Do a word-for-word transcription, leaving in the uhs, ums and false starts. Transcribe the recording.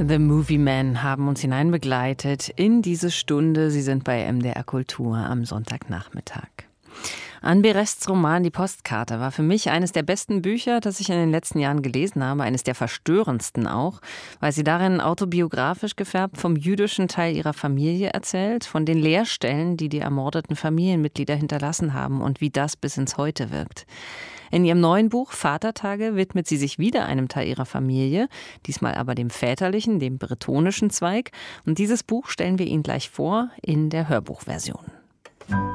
The Movie Men haben uns hineinbegleitet in diese Stunde. Sie sind bei M D R Kultur am Sonntagnachmittag. Anne Berests Roman Die Postkarte war für mich eines der besten Bücher, das ich in den letzten Jahren gelesen habe, eines der verstörendsten auch, weil sie darin autobiografisch gefärbt vom jüdischen Teil ihrer Familie erzählt, von den Leerstellen, die die ermordeten Familienmitglieder hinterlassen haben und wie das bis ins Heute wirkt. In ihrem neuen Buch Vatertage widmet sie sich wieder einem Teil ihrer Familie, diesmal aber dem väterlichen, dem bretonischen Zweig. Und dieses Buch stellen wir Ihnen gleich vor in der Hörbuchversion.